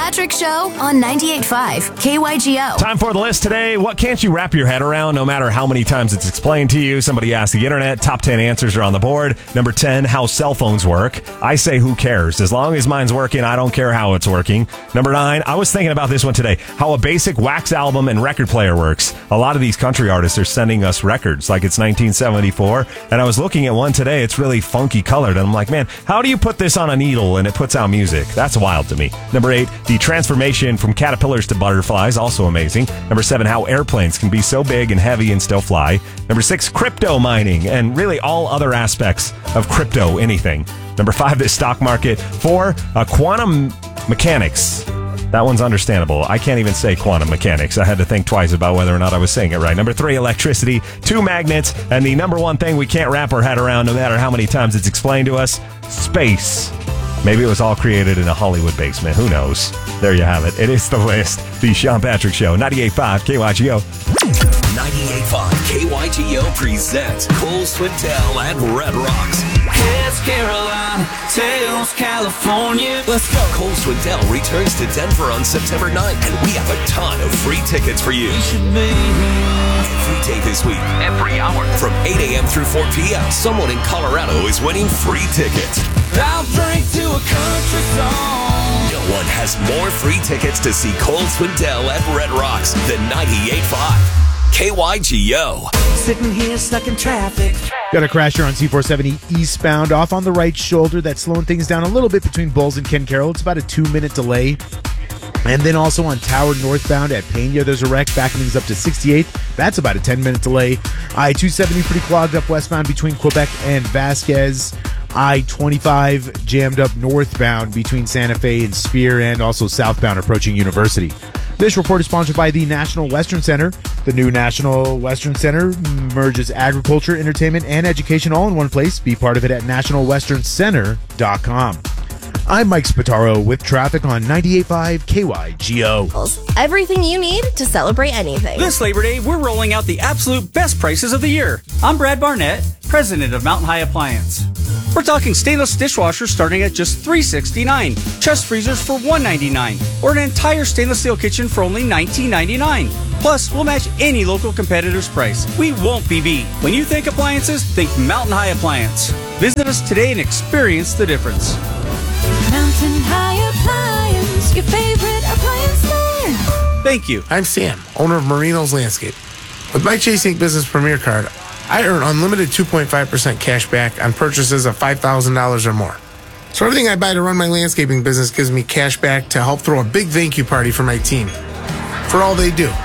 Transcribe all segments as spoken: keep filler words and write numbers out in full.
Patrick Show on ninety-eight point five K Y G O. Time for the list today. What can't you wrap your head around no matter how many times it's explained to you? Somebody asked the internet. Top ten answers are on the board. Number ten, how cell phones work. I say, who cares? As long as mine's working, I don't care how it's working. Number nine, I was thinking about this one today. How a basic wax album and record player works. A lot of these country artists are sending us records like it's nineteen seventy-four. And I was looking at one today. It's really funky colored. And I'm like, man, how do you put this on a needle and it puts out music? That's wild to me. Number eight, the transformation from caterpillars to butterflies. Also amazing. Number seven, how airplanes can be so big and heavy and still fly. Number six, crypto mining and really all other aspects of crypto anything. Number five, the stock market. Four, uh, quantum mechanics. That one's understandable. I can't even say quantum mechanics. I had to think twice about whether or not I was saying it right. Number three, electricity. Two, magnets. And the number one thing we can't wrap our head around no matter how many times it's explained to us, space. Maybe it was all created in a Hollywood basement. Who knows? There you have it. It is the list. The Sean Patrick Show. ninety-eight point five K Y G O. ninety-eight point five K Y G O presents Cole Swindell and Red Rocks. Heads Carolina, tails California. Let's go. Cole Swindell returns to Denver on September ninth, and we have a ton of free tickets for you. You should be here. Every day this week, every hour, from eight a.m. through four p.m., someone in Colorado is winning free tickets. I'll drink to a country song. No one has more free tickets to see Cole Swindell at Red Rocks than ninety-eight point five K Y G O. Sitting here stuck in traffic. Got a crash here on C four seventy eastbound off on the right shoulder. That's slowing things down a little bit between Bulls and Ken Carroll. It's about a two-minute delay. And then also on Tower northbound at Pena, there's a wreck backing things up to sixty-eighth. That's about a ten-minute delay. I two seventy pretty clogged up westbound between Quebec and Vasquez. I twenty-five jammed up northbound between Santa Fe and Spear, and also southbound approaching University. This report is sponsored by the National Western Center. The new National Western Center merges agriculture, entertainment, and education all in one place. Be part of it at national western center dot com. I'm Mike Spataro with traffic on ninety-eight point five K Y G O. Everything you need to celebrate anything. This Labor Day, we're rolling out the absolute best prices of the year. I'm Brad Barnett, president of Mountain High Appliance. We're talking stainless dishwashers starting at just three hundred sixty-nine dollars, chest freezers for one hundred ninety-nine dollars, or an entire stainless steel kitchen for only nineteen ninety-nine dollars. Plus, we'll match any local competitor's price. We won't be beat. When you think appliances, think Mountain High Appliance. Visit us today and experience the difference. Mountain High Appliance, your favorite appliance store. Thank you. I'm Sam, owner of Marino's Landscape. With my Chase Ink Business Premier Card, I earn unlimited two point five percent cash back on purchases of five thousand dollars or more. So everything I buy to run my landscaping business gives me cash back to help throw a big thank you party for my team for all they do.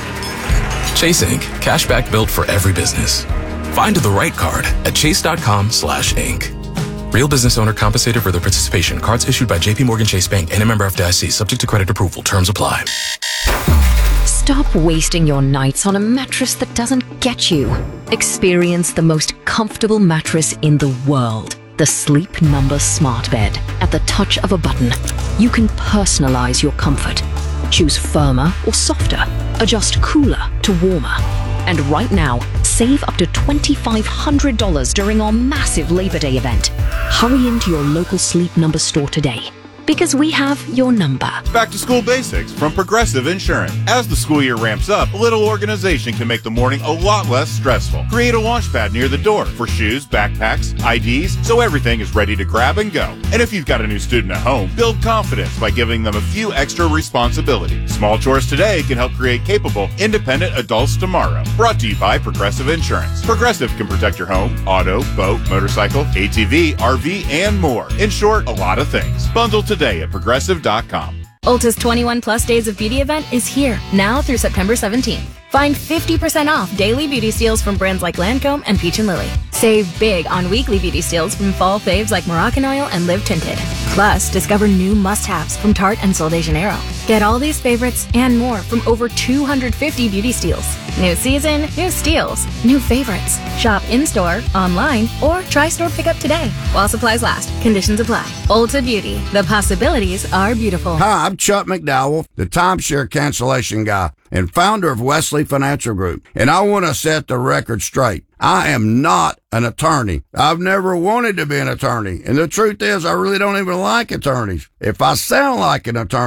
Chase Ink. Cashback built for every business. Find the right card at chase.com slash ink. Real business owner compensated for their participation. Cards issued by J P Morgan Chase Bank and a member F D I C. Subject to credit approval. Terms apply. Stop wasting your nights on a mattress that doesn't get you. Experience the most comfortable mattress in the world. The Sleep Number Smart Bed. At the touch of a button, you can personalize your comfort. Choose firmer or softer. Adjust cooler to warmer. And right now, save up to twenty-five hundred dollars during our massive Labor Day event. Hurry into your local Sleep Number store today, because we have your number. Back to school basics from Progressive Insurance. As the school year ramps up, a little organization can make the morning a lot less stressful. Create a launch pad near the door for shoes, backpacks, I Ds, so everything is ready to grab and go. And if you've got a new student at home, build confidence by giving them a few extra responsibilities. Small chores today can help create capable, independent adults tomorrow. Brought to you by Progressive Insurance. Progressive can protect your home, auto, boat, motorcycle, A T V, R V, and more. In short, a lot of things. Bundle today. Today at progressive dot com. Ulta's twenty-one plus Days of Beauty event is here, now through September seventeenth. Find fifty percent off daily beauty steals from brands like Lancome and Peach and Lily. Save big on weekly beauty steals from fall faves like Moroccan Oil and Live Tinted. Plus, discover new must-haves from Tarte and Sol de Janeiro. Get all these favorites and more from over two hundred fifty beauty steals. New season, new steals, new favorites. Shop in-store, online, or try store pickup today while supplies last. Conditions apply. Ulta Beauty. The possibilities are beautiful. Hi, I'm Chuck McDowell, the timeshare cancellation guy and founder of Wesley Financial Group. And I want to set the record straight. I am not an attorney. I've never wanted to be an attorney. And the truth is, I really don't even like attorneys. If I sound like an attorney,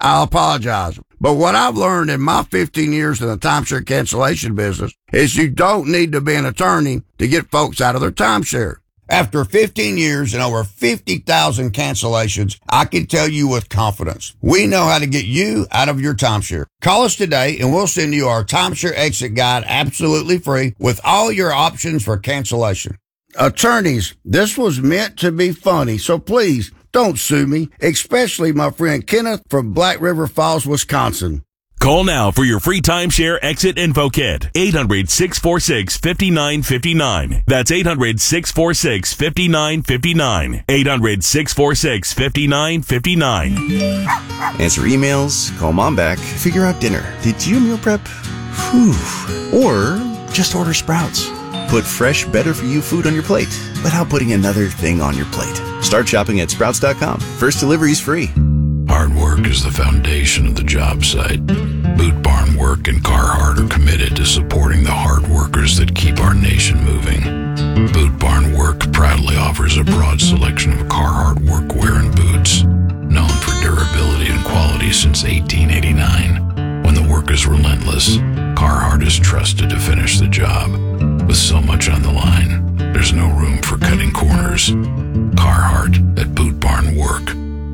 I'll apologize. But what I've learned in my fifteen years in the timeshare cancellation business is you don't need to be an attorney to get folks out of their timeshare. After fifteen years and over fifty thousand cancellations, I can tell you with confidence, we know how to get you out of your timeshare. Call us today and we'll send you our timeshare exit guide absolutely free with all your options for cancellation. Attorneys, this was meant to be funny, so please don't sue me, especially my friend Kenneth from Black River Falls, Wisconsin. Call now for your free timeshare exit info kit. eight hundred, six four six, five nine five nine. That's eight hundred, six four six, five nine five nine. eight hundred, six four six, five nine five nine. Answer emails, call mom back, figure out dinner. Did you meal prep? Whew. Or just order Sprouts. Put fresh, better-for-you food on your plate without putting another thing on your plate. Start shopping at Sprouts dot com. First delivery's free. Hard work is the foundation of the job site. Boot Barn Work and Carhartt are committed to supporting the hard workers that keep our nation moving. Boot Barn Work proudly offers a broad selection of Carhartt workwear and boots, known for durability and quality since eighteen eighty-nine. When the work is relentless, Carhartt is trusted to finish the job. With so much on the line, there's no room for cutting corners. Carhartt at Boot Barn Work.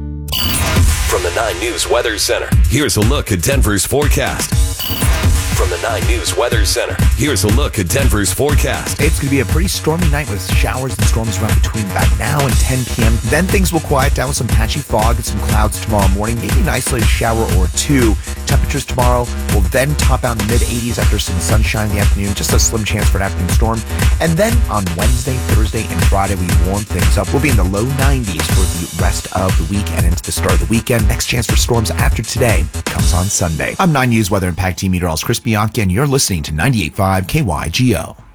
From the nine News Weather Center, here's a look at Denver's forecast. From the nine News Weather Center, here's a look at Denver's forecast. It's going to be a pretty stormy night with showers and storms around between about now and ten p.m. Then things will quiet down with some patchy fog and some clouds tomorrow morning, maybe an isolated shower or two. Temperatures tomorrow will then top out in the mid-eighties after some sunshine in the afternoon, just a slim chance for an afternoon storm. And then on Wednesday, Thursday, and Friday, we warm things up. We'll be in the low nineties for the rest of the week and into the start of the weekend. Next chance for storms after today comes on Sunday. I'm nine News Weather Impact Team Meteorologist Chris Bianchi, and you're listening to ninety-eight point five K Y G O.